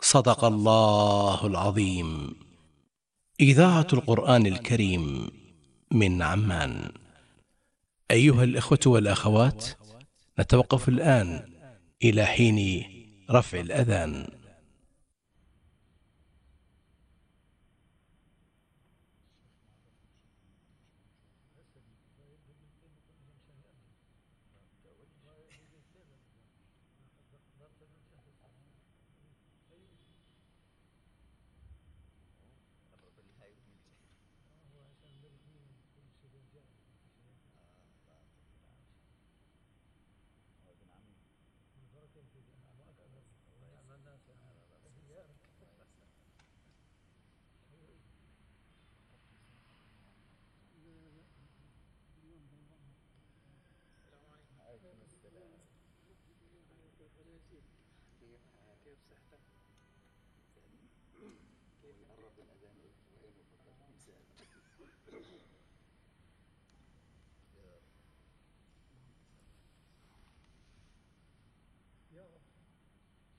صدق الله العظيم. إذاعة القرآن الكريم من عمان. أيها الإخوة والأخوات، نتوقف الآن إلى حين رفع الأذان.